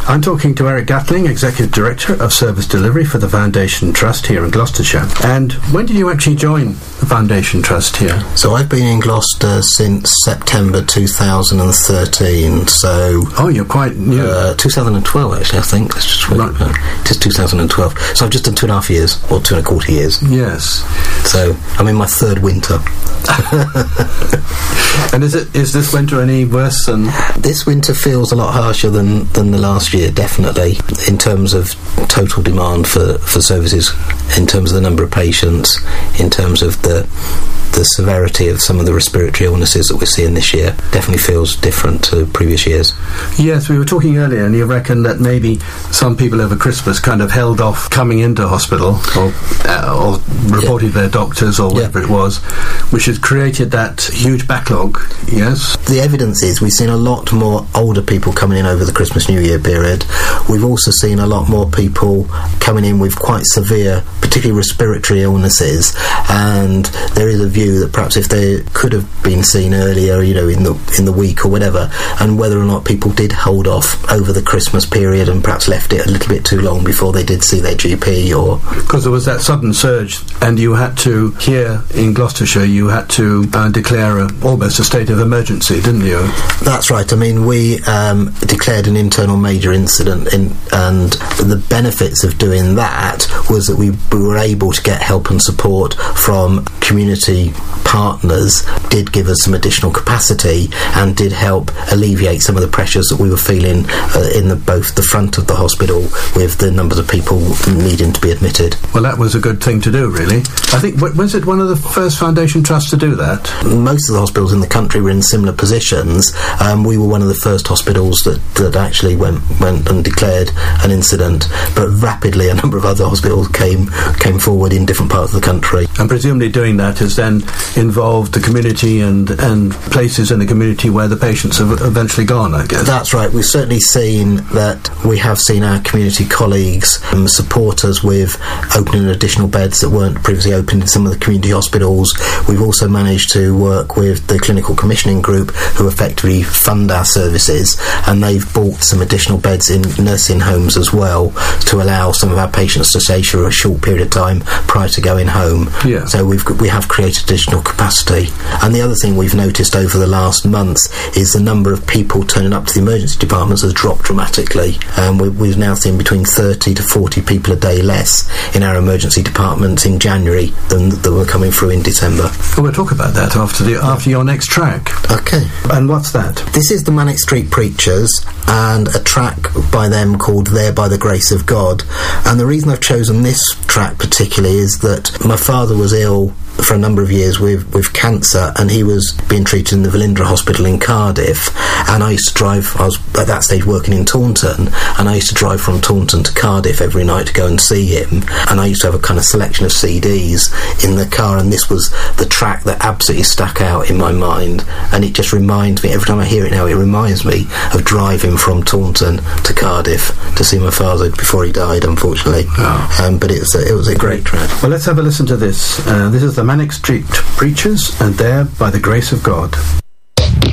I'm talking to Eric Gatling, Executive Director of Service Delivery for the Foundation Trust here in Gloucestershire. And when did you actually join the Foundation Trust here? So I've been in Gloucester since September 2013, so... Oh, you're quite new. 2012, actually, I think. It's just right. It is 2012. So I've just done 2.5 years, or 2.25 years. Yes. So I'm in my third winter. And is this winter any worse than... This winter feels a lot harsher than the last year, definitely, in terms of total demand for services, in terms of the number of patients, in terms of the severity of some of the respiratory illnesses that we're seeing this year. Definitely feels different to previous years. Yes, we were talking earlier, and you reckon that maybe some people over Christmas kind of held off coming into hospital or reported their doctors or whatever it was, which has created that huge backlog, yes? The evidence is we've seen a lot more older people coming in over the Christmas-New Year period. We've also seen a lot more people coming in with quite severe, particularly respiratory illnesses, and there is a view that perhaps if they could have been seen earlier, in the week or whatever, and whether or not people did hold off over the Christmas period and perhaps left it a little bit too long before they did see their GP, or... Because there was that sudden surge, and you had to, here in Gloucestershire, you had to declare almost a state of emergency, didn't you? That's right. I mean, we declared an internal major incident, and the benefits of doing that was that we were able to get help and support from community partners, did give us some additional capacity and did help alleviate some of the pressures that we were feeling in both the front of the hospital with the numbers of people needing to be admitted. Well, that was a good thing to do, really. I think, was it one of the first Foundation Trusts to do that? Most of the hospitals in the country were in similar positions. We were one of the first hospitals that actually went and declared an incident, but rapidly a number of other hospitals came forward in different parts of the country. And presumably doing that has then involved the community and places in the community where the patients have eventually gone, I guess. That's right. We've certainly seen that. We have seen our community colleagues support us with opening additional beds that weren't previously opened in some of the community hospitals. We've also managed to work with the Clinical Commissioning Group, who effectively fund our services, and they've bought some additional beds in nursing homes as well to allow some of our patients to stay for a short period of time prior to going home. Yeah. So we have created additional capacity. And the other thing we've noticed over the last months is the number of people turning up to the emergency departments has dropped dramatically. We've now seen between 30 to 40 people a day less in our emergency departments in January than were coming through in December. Well, we'll talk about that after your next track. Okay. And what's that? This is the Manic Street Preachers, and a track by them called There by the Grace of God. And the reason I've chosen this track particularly is that my father was ill for a number of years with cancer, and he was being treated in the Velindre Hospital in Cardiff, and I used to drive, I was at that stage working in Taunton, and I used to drive from Taunton to Cardiff every night to go and see him, and I used to have a kind of selection of CDs in the car, and this was the track that absolutely stuck out in my mind, and it just reminds me, every time I hear it now, it reminds me of driving from Taunton to Cardiff to see my father before he died, unfortunately. But it was a great track. Well, let's have a listen to this. This is the Manic Street Preachers, and There by the Grace of God.